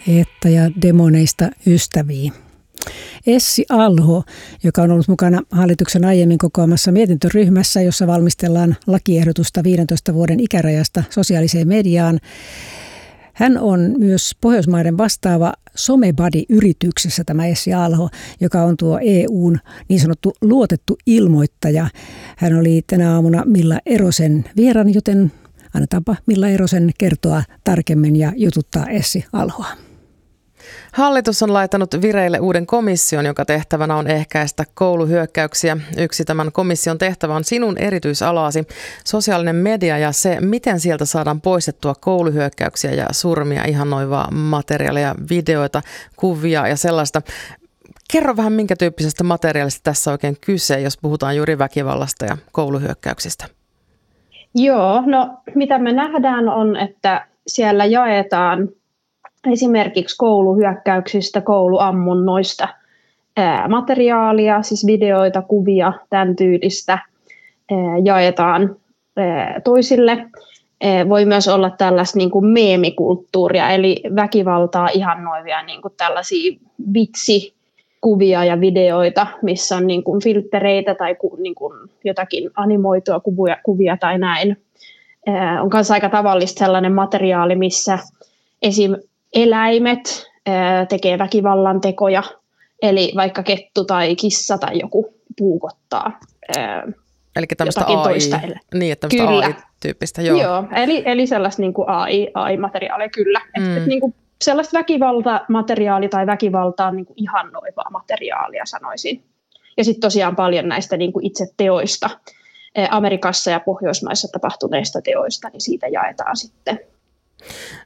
Eetta ja demoneista ystäviä. Essi Alho, joka on ollut mukana hallituksen aiemmin kokoamassa mietintöryhmässä, jossa valmistellaan lakiehdotusta 15 vuoden ikärajasta sosiaaliseen mediaan. Hän on myös Pohjoismaiden vastaava Somebody-yrityksessä, tämä Essi Alho, joka on tuo EUn niin sanottu luotettu ilmoittaja. Hän oli tänä aamuna Milla Erosen vieraan, joten annetaanpa Milla Erosen kertoa tarkemmin ja jututtaa Essi Alhoa. Hallitus on laittanut vireille uuden komission, jonka tehtävänä on ehkäistä kouluhyökkäyksiä. Yksi tämän komission tehtävä on sinun erityisalasi, sosiaalinen media ja se, miten sieltä saadaan poistettua kouluhyökkäyksiä ja surmia ihannoivaa materiaalia, videoita, kuvia ja sellaista. Kerro vähän, minkä tyyppisestä materiaalista tässä oikein kyse, jos puhutaan juuri väkivallasta ja kouluhyökkäyksistä. Joo, no mitä me nähdään on, että siellä jaetaan esimerkiksi kouluhyökkäyksistä, kouluammunnoista materiaalia, siis videoita, kuvia, tämän tyylistä jaetaan toisille. Voi myös olla tällaista niin kuin meemikulttuuria, eli väkivaltaa ihannoivia niin kuin tällaisia vitsikuvia ja videoita, missä on niin kuin filttereitä tai niin kuin jotakin animoitua kuvia tai näin. On myös aika tavallista sellainen materiaali, missä esim. Eläimet tekee väkivallan tekoja, eli vaikka kettu tai kissa tai joku puukottaa jotakin toista eläintä. Niin, että tämmöistä AI-tyyppistä. Joo, eli sellaista niin kuin AI-materiaalia kyllä. Et niin kuin sellaista väkivaltamateriaalia tai väkivaltaa niin kuin ihannoivaa materiaalia sanoisin. Ja sitten tosiaan paljon näistä niin kuin itse teoista, Amerikassa ja Pohjoismaissa tapahtuneista teoista, niin siitä jaetaan sitten.